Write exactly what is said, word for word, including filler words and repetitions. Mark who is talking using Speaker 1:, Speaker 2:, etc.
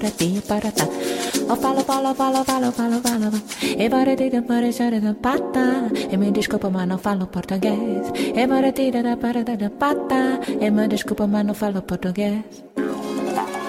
Speaker 1: para ti, para tá. Eu falo, falo, falo, falo, falo, falo. E para ti, para ti, da pata. E me desculpa, mas não falo português. E para ti, da para da pata. E me desculpa, mas não falo português.